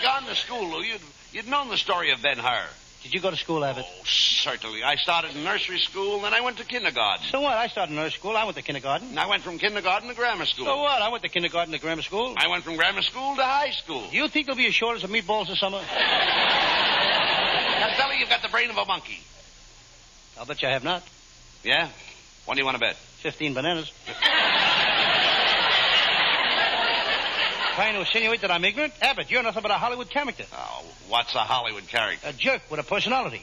gone to school, Lou, you'd known the story of Ben-Hur. Did you go to school, Abbott? Oh, certainly. I started in nursery school, then I went to kindergarten. So what? I started in nursery school. I went to kindergarten. And I went from kindergarten to grammar school. So what? I went to kindergarten to grammar school. I went from grammar school to high school. Do you think there'll be a shortage of meatballs this summer? Costello, you've got the brain of a monkey. I'll bet you I have not. Yeah? What do you want to bet? 15 bananas. Trying to insinuate that I'm ignorant? Abbott, you're nothing but a Hollywood character. Oh, what's a Hollywood character? A jerk with a personality.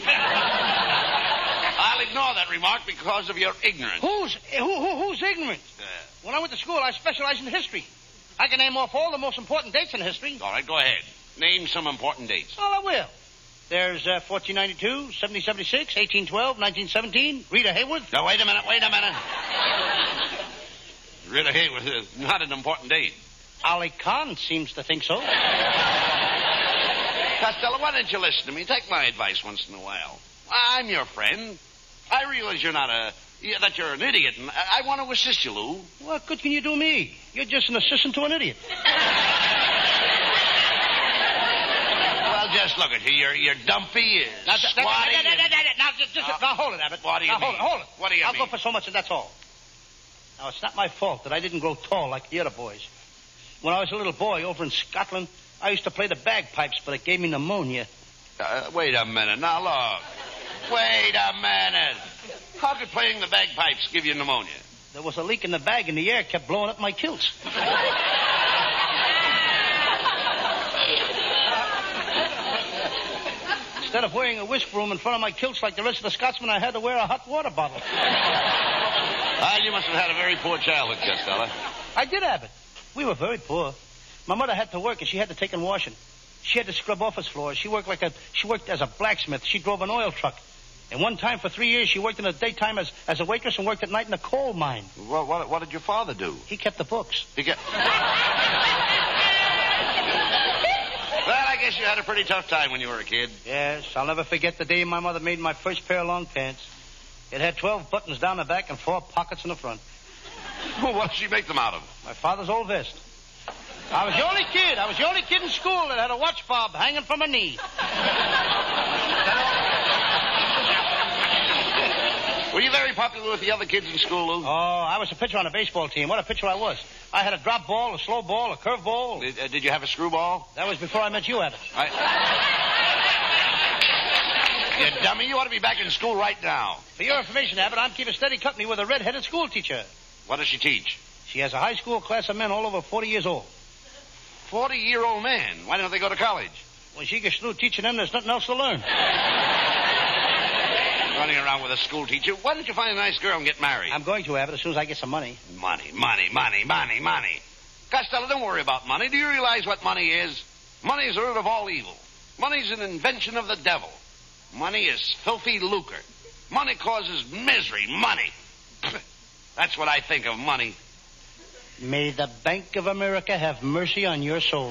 I'll ignore that remark because of your ignorance. Who's ignorant? When I went to school, I specialized in history. I can name off all the most important dates in history. All right, go ahead. Name some important dates. Well, I will. There's 1492, 1776, 1812, 1917, Rita Hayworth. Now, wait a minute. Rita Hayworth is not an important date. Ali Khan seems to think so. Costello, why don't you listen to me? Take my advice once in a while. I'm your friend. I realize that you're an idiot, and I want to assist you, Lou. What good can you do me? You're just an assistant to an idiot. Well, just look at you. You're dumpy, you're squatty. Now, hold it, Abbott. What do you mean? Hold it. What do you mean? I'll go for so much, and that's all. Now, it's not my fault that I didn't grow tall like the other boys. When I was a little boy over in Scotland, I used to play the bagpipes, but it gave me pneumonia. Wait a minute. Now, look. Wait a minute. How could playing the bagpipes give you pneumonia? There was a leak in the bag, and the air kept blowing up my kilts. Instead of wearing a whisk broom in front of my kilts like the rest of the Scotsmen, I had to wear a hot water bottle. You must have had a very poor childhood, Costello. I did have it. We were very poor. My mother had to work, and she had to take in washing. She had to scrub office floors. She worked as a blacksmith. She drove an oil truck. And one time for 3 years, she worked in the daytime as a waitress and worked at night in a coal mine. What did your father do? He kept the books. Well, I guess you had a pretty tough time when you were a kid. Yes, I'll never forget the day my mother made my first pair of long pants. It had 12 buttons down the back and 4 pockets in the front. Well, what did she make them out of? My father's old vest. I was the only kid in school that had a watch fob hanging from a knee. Were you very popular with the other kids in school, Lou? Oh, I was a pitcher on a baseball team. What a pitcher I was. I had a drop ball, a slow ball, a curve ball. Did you have a screwball? That was before I met you, Abbott. You dummy, you ought to be back in school right now. For your information, Abbott, I'm keeping steady company with a red-headed school teacher. What does she teach? She has a high school class of men all over 40 years old. 40-year-old man? Why don't they go to college? When she gets through teaching them, there's nothing else to learn. Running around with a school teacher. Why don't you find a nice girl and get married? I'm going to, Abbott, as soon as I get some money. Money. Costello, don't worry about money. Do you realize what money is? Money is the root of all evil. Money is an invention of the devil. Money is filthy lucre. Money causes misery. Money. That's what I think of money. May the Bank of America have mercy on your soul.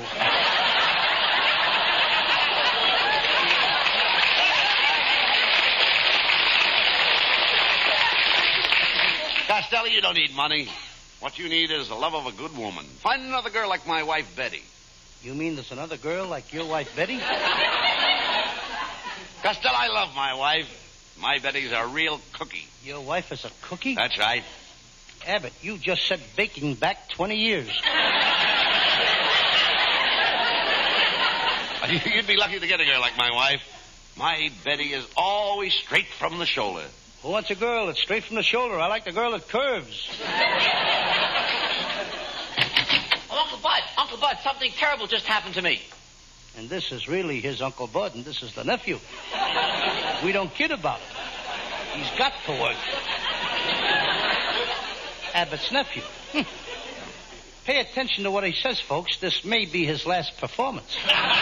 Costello, you don't need money. What you need is the love of a good woman. Find another girl like my wife, Betty. You mean there's another girl like your wife, Betty? Costello, I love my wife. My Betty's a real cookie. Your wife is a cookie? That's right. Abbott, you just set baking back 20 years. You'd be lucky to get a girl like my wife. My Betty is always straight from the shoulder. Who wants a girl that's straight from the shoulder? I like the girl that curves. Oh, Uncle Bud, something terrible just happened to me. And this is really his Uncle Bud, and this is the nephew. We don't kid about it. He's got to work. Abbott's nephew. Pay attention to what he says, folks. This may be his last performance.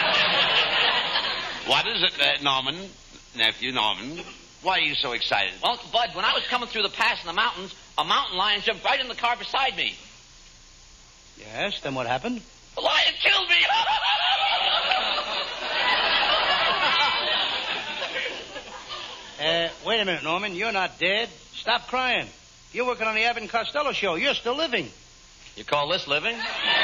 What is it, Norman? Nephew Norman? Why are you so excited? Well, Uncle Bud, when I was coming through the pass in the mountains, a mountain lion jumped right in the car beside me. Yes, then what happened? The lion killed me! Wait a minute, Norman. You're not dead. Stop crying. You're working on the Abbott and Costello show. You're still living. You call this living?